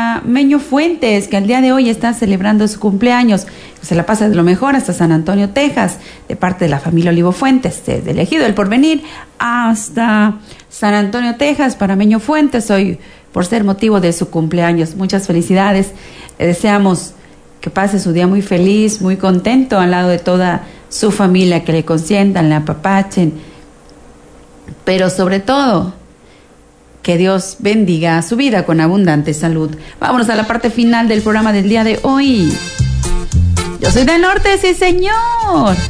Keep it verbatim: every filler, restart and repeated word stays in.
Meño Fuentes, que el día de hoy está celebrando su cumpleaños. Se la pasa de lo mejor hasta San Antonio, Texas, de parte de la familia Olivo Fuentes, desde el Ejido del Porvenir hasta San Antonio, Texas, para Meño Fuentes, hoy por ser motivo de su cumpleaños. Muchas felicidades. Le deseamos que pase su día muy feliz, muy contento al lado de toda su familia, que le consientan, le apapachen, pero sobre todo que Dios bendiga su vida con abundante salud. Vámonos a la parte final del programa del día de hoy. Yo soy del norte, sí señor.